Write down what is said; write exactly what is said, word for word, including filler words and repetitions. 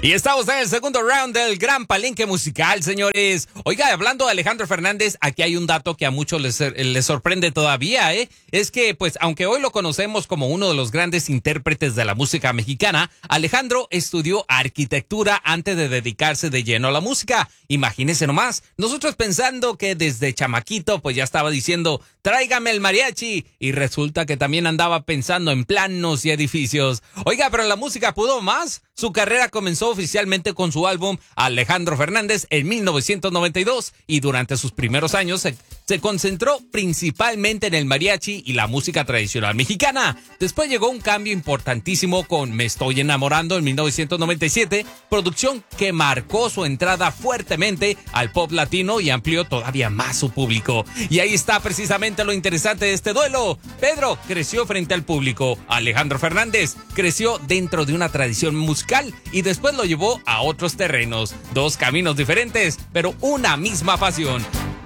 Y estamos en el segundo round del Gran Palenque Musical, señores. Oiga, hablando de Alejandro Fernández, aquí hay un dato que a muchos les, les sorprende todavía, ¿eh? Es que, pues, aunque hoy lo conocemos como uno de los grandes intérpretes de la música mexicana, Alejandro estudió arquitectura antes de dedicarse de lleno a la música. Imagínense nomás, nosotros pensando que desde chamaquito, pues ya estaba diciendo, tráigame el mariachi, y resulta que también andaba pensando en planos y edificios. Oiga, pero la música pudo más. Su carrera comenzó oficialmente con su álbum Alejandro Fernández en mil novecientos noventa y dos y durante sus primeros años se, se concentró principalmente en el mariachi y la música tradicional mexicana. Después llegó un cambio importantísimo con Me Estoy Enamorando en mil novecientos noventa y siete, producción que marcó su entrada fuertemente al pop latino y amplió todavía más su público. Y ahí está precisamente lo interesante de este duelo. Pedro creció frente al público. Alejandro Fernández creció dentro de una tradición musical y después lo llevó a otros terrenos. Dos caminos diferentes, pero una misma pasión.